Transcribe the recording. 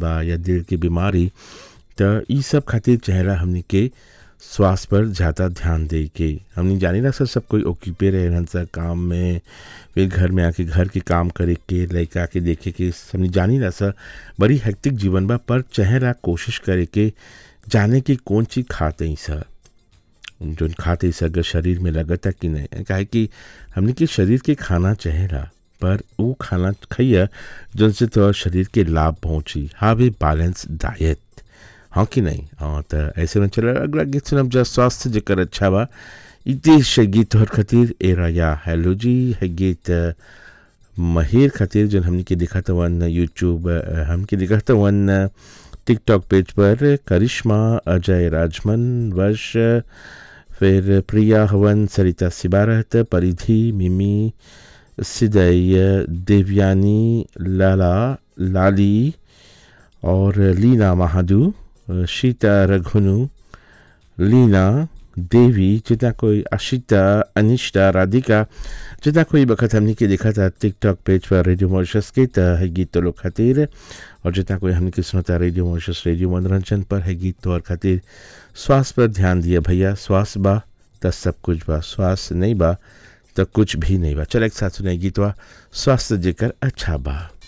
बा या दिल की बीमारी, तो ई सब खातिर चेहरा हमनी के स्वास्थ्य पर ज़्यादा ध्यान दे के हमनी जानी ना सर, सब कोई ओक्यूपे रहन सर काम में, फिर घर में आके घर के काम करे के, लड़का के देखे के, हमनी जानी ना सर बड़ी हेक्टिक जीवन बा। पर चेहरा कोशिश करे के जाने की कौन चीज़ खाते ही सर, जो खाते ही सर शरीर में लगता कि नहीं, काहे कि हमने के शरीर के खाना चेहरा पर वो खाना खाइए जिनसे तो शरीर के लाभ पहुँची। हाव ए बैलेंस डाइट, हाँ कि नहीं। हाँ तो ऐसे में चला अगला गीत सुनब जा स्वास्थ्य जेकर अच्छा बा। इ देश गीत तोहर खातिर एरा या हेलो जी है गीत महिर खातिर जो हमने के दिखा था वन यूट्यूब, हमके दिखा था वन टिकटॉक पेज पर करिश्मा, अजय राजमन, वर्ष, फिर प्रिया हवन, सरिता सिबारत, परिधि, मिमी, सिदय, देवयानी, लाला, लाली और लीना महादू, शीता रघुनु, लीना देवी, जितना कोई अशिता, अनिष्टा, राधिका, जितना कोई बखत हमने के देखा था टिकटॉक पेज पर रेडियो मॉरिशस के है गीत तो लोग खातिर, और जितना कोई हमने के सुनता रेडियो मॉरिशस रेडियो मनोरंजन पर है गीत तो और खातिर। स्वास्थ्य पर ध्यान दिया भैया, स्वास्थ्य बा तो सब कुछ बा, स्वास्थ्य नहीं बा तो कुछ भी नहीं बा। चल एक साथ सुनाई गीतवा स्वास्थ्य जेकर अच्छा बा।